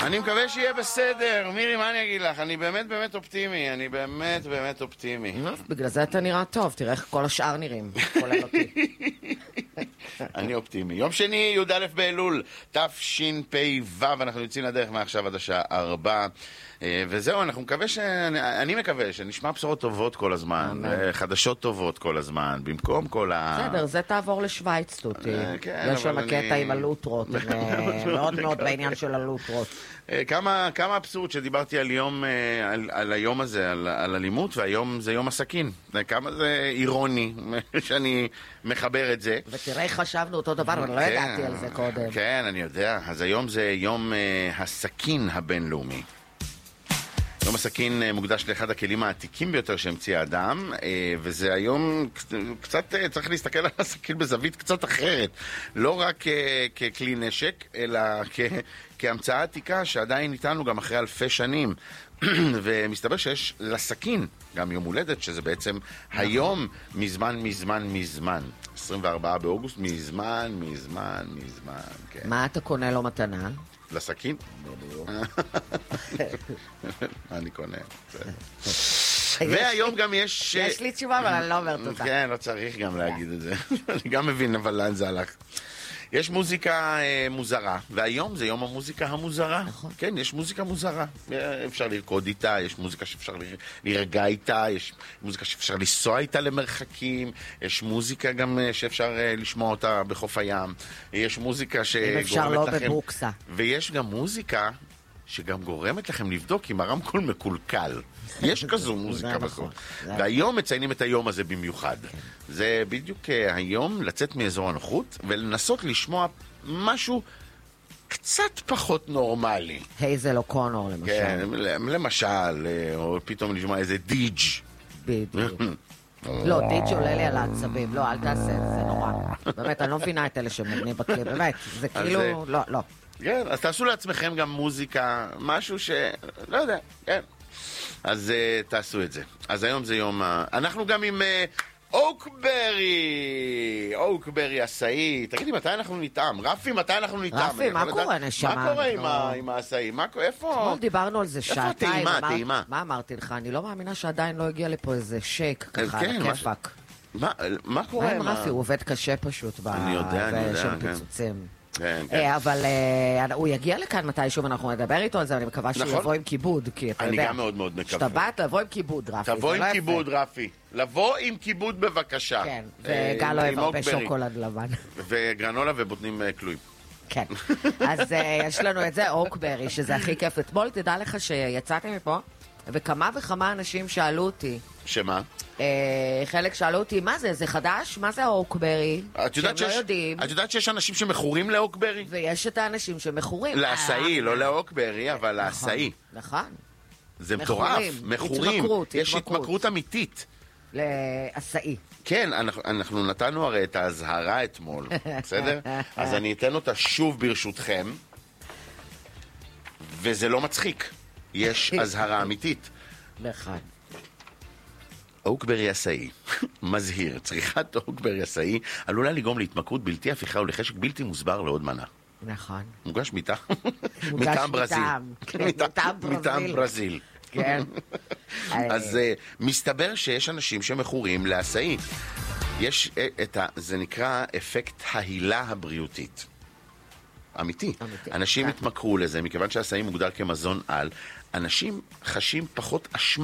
אני מקווה שיהיה בסדר. מירי, מה אני אגיד לך? אני באמת אופטימי. אני באמת אופטימי. בגלל זה אתה נראה טוב, תראה איך כל השאר נראים, כולל אותי. אני אופטימי. יום שני, י"א באלול, תשפ"ו, אנחנו יוצאים לדרך מעכשיו עד השעה 4. וזהו, אני מקווה שנשמע בשורות טובות כל הזמן, חדשות טובות כל הזמן, במקום כל בסדר, זה תעבור לשוויץ, תותי. יש שם קטע עם הלוטרות, מאוד מאוד בעניין של הלוטרות. כמה אבסורד שדיברתי על היום הזה, על אלימות, והיום זה יום הסכין. כמה זה אירוני שאני מחבר את זה. ותראה, חשבנו אותו דבר, אבל לא ידעתי על זה קודם. כן, אני יודע. אז היום זה יום הסכין הבינלאומי. יום הסכין מוקדש לאחד הכלים העתיקים ביותר שהמציא האדם, וזה היום קצת צריך להסתכל על הסכין בזווית קצת אחרת. לא רק ככלי נשק, אלא כהמצאה עתיקה שעדיין איתנו גם אחרי אלפי שנים. ומסתבר שיש לסכין גם יום הולדת, שזה בעצם היום מזמן. 24 באוגוסט, מזמן, כן. מה אתה קונה לו מתנה? לסכין? אני קונה. והיום גם יש... יש לי תשובה, אבל אני לא אומרת אותה. כן, לא צריך גם להגיד את זה. אני גם מבין, אבל לאן זה הלך. יש מוזיקה מוזרה, והיום זה יום המוזיקה המוזרה. נכון. כן, יש מוזיקה מוזרה. אפשר לרקוד איתה, יש מוזיקה שאפשר להירגע איתה, יש מוזיקה שאפשר לנסוע איתה למרחקים, יש מוזיקה גם שאפשר לשמוע אותה בחוף הים, יש מוזיקה שגורמת לכם... אם אפשר לא בבוקסה. ויש גם מוזיקה שגם גורמת לכם לבדוק אם הרמקול מקולקל. יש כזו מוזיקה בסוף. והיום מציינים את היום הזה במיוחד. זה בדיוק היום לצאת מאזור הנוחות ולנסות לשמוע משהו קצת פחות נורמלי. הייזל או קונור למשל. כן, למשל, או פתאום לשמוע איזה דיג'. בדיוק. לא, דיג' עולה לי על העצבים. לא, אל תעשה, זה נורא. באמת, אני לא מבינה את אלה שמגנים בכלי, באמת. זה כאילו, לא. כן, אז תעשו לעצמכם גם מוזיקה, משהו לא יודע, כן. אז תעשו את זה. אז היום זה יום... אנחנו גם עם אוקברי עשאי. תגידי, מתי אנחנו נטעם? רפי, מתי אנחנו נטעם? רפי, מה קורה נשמה? מה קורה עם העשאי? איפה? אתמול דיברנו על זה שעתיים. איפה טעימה? מה אמרתי לך? אני לא מאמינה שעדיין לא הגיע לפה איזה שייק ככה, כיפק. מה קורה עם רפי? הוא עובד קשה פשוט. אני יודע, פיצוצים. כן. אבל הוא יגיע לכאן מתישהו ואנחנו נדבר איתו על זה, ואני מקווה שהוא יבוא עם כיבוד, כי אתה יודע, אני גם מאוד מאוד מקווה. שאתה באת, לבוא עם כיבוד, רפי. תבוא עם כיבוד, רפי. לבוא עם כיבוד בבקשה. כן, וגל אוהב הרבה שוקולד לבן. וגרנולה ובוטנים כלואים. כן, אז יש לנו את זה, אוקברי, שזה הכי כיף. אתמול תדע לך שיצאתי מפה, וכמה וכמה אנשים שאלו אותי. שמה? חלק שאלו אותי, מה זה? זה חדש? מה זה האוקברי? שהם לא יודעים. את יודעת שיש אנשים שמכורים לאוקברי? ויש את האנשים שמכורים. לעשאי, לא לאוקברי, אבל לעשאי. נכון. זה מטורף. מכורים. יש התמכרות אמיתית. לעשאי. כן, אנחנו נתנו הרי את ההזהרה אתמול, בסדר? אז אני אתן אותה שוב ברשותכם, וזה לא מצחיק. יש הזהרה אמיתית. נכון. אוקברי עשאי, מזהיר, צריכת אוקברי עשאי עלולה לגרום להתמכרות בלתי הפיכה ולחשק בלתי מוסבר לעוד מנה. נכון. מוגש מטעם ברזיל. מטעם ברזיל. כן. אז מסתבר שיש אנשים שמכורים לעשאי. יש זה נקרא אפקט ההילה הבריאותית. אמיתי. אנשים התמכרו לזה, מכיוון שהעשאי מוגדר כמזון על, אנשים חשים פחות אשמה.